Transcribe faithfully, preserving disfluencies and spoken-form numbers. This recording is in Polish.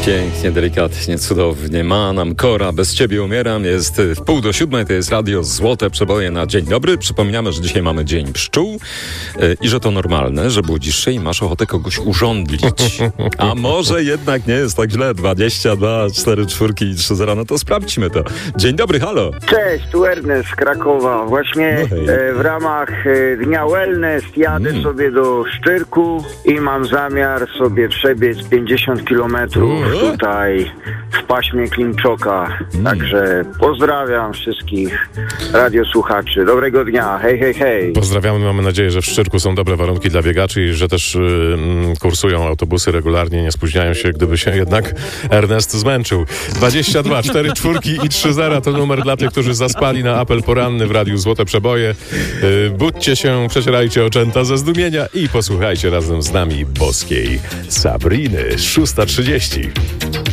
Pięknie, delikatnie, cudownie. Manam, Kora, bez ciebie umieram. Jest w pół do siódmej, to jest radio Złote Przeboje na dzień dobry. Przypominamy, że dzisiaj mamy dzień pszczół yy, i że to normalne, że budzisz się i masz ochotę kogoś urządlić. A może jednak nie jest tak źle. dwadzieścia dwa, cztery czwórki i trzy zera. No to sprawdźmy to. Dzień dobry, halo. Cześć, tu Ernest z Krakowa. Właśnie no e, w ramach e, Dnia Wellness jadę mm. sobie do Szczyrku i mam zamiar sobie przebiec pięćdziesiąt kilometrów uh. tutaj w paśmie Klinczoka. Mm. Także pozdrawiam wszystkich radiosłuchaczy. Dobrego dnia. Hej, hej, hej. Pozdrawiamy. Mamy nadzieję, że w Szczyrku są dobre warunki dla biegaczy i że też y, kursują autobusy regularnie, nie spóźniają się, gdyby się jednak Ernest zmęczył. dwadzieścia dwa, cztery czwórki i trzy zera to numer dla tych, którzy zaspali na apel poranny w Radiu Złote Przeboje. Y, budźcie się, przecierajcie oczęta ze zdumienia i posłuchajcie razem z nami boskiej Sabriny. szósta trzydzieści.